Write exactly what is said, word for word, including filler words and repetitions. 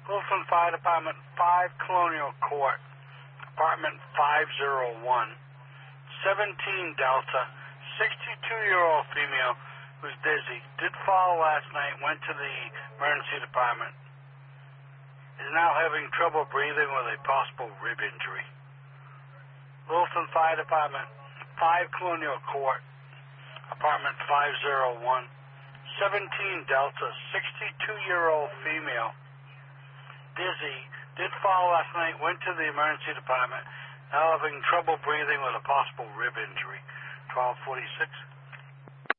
Littleton Fire Department, five Colonial Court, apartment five oh one, seventeen Delta, sixty-two-year-old female who's dizzy, did fall last night, went to the emergency department, is now having trouble breathing with a possible rib injury. Littleton Fire Department, five Colonial Court, apartment five oh one, seventeen Delta, sixty-two-year-old female, dizzy, did fall last night, went to the emergency department, now having trouble breathing with a possible rib injury. twelve forty-six.